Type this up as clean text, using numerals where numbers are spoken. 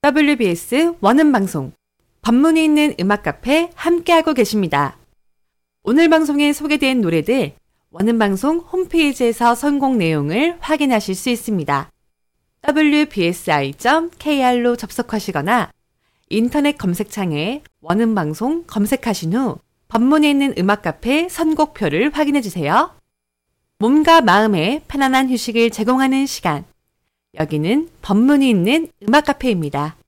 WBS 원음방송, 법문이 있는 음악카페 함께하고 계십니다. 오늘 방송에 소개된 노래들 원음방송 홈페이지에서 선곡 내용을 확인하실 수 있습니다. wbsi.kr로 접속하시거나 인터넷 검색창에 원음방송 검색하신 후 법문에 있는 음악카페 선곡표를 확인해주세요. 몸과 마음의 편안한 휴식을 제공하는 시간. 여기는 법문이 있는 음악카페입니다.